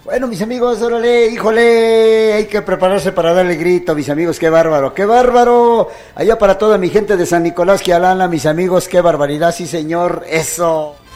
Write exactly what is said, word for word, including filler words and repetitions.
Bueno, mis amigos, órale, híjole, hay que prepararse para darle grito, mis amigos, qué bárbaro, qué bárbaro. Allá para toda mi gente de San Nicolás, Quialana, mis amigos, qué barbaridad, sí señor, eso.